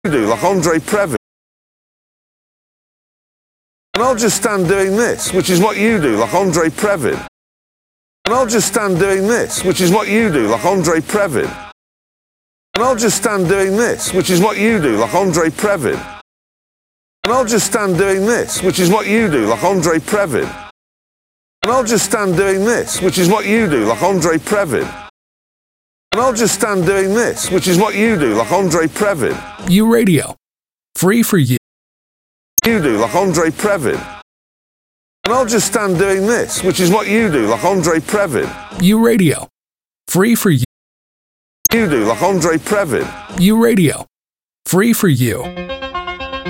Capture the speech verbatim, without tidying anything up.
You do, like Andre Previn. And I'll just stand doing this, which is what you do, like Andre Previn. And I'll just stand doing this, which is what you do, like Andre Previn. And I'll just stand doing this, which is what you do, like Andre Previn. And I'll just stand doing this, which is what you do, like Andre Previn. And I'll just stand doing this, which is what you do, like Andre Previn. And I'll just stand doing this, which is what you do, like Andre Previn. You Radio. Free for you. You do, like Andre Previn. And I'll just stand doing this, which is what you do, like Andre Previn. You Radio. Free for you. You do, like Andre Previn. You Radio. Free for you.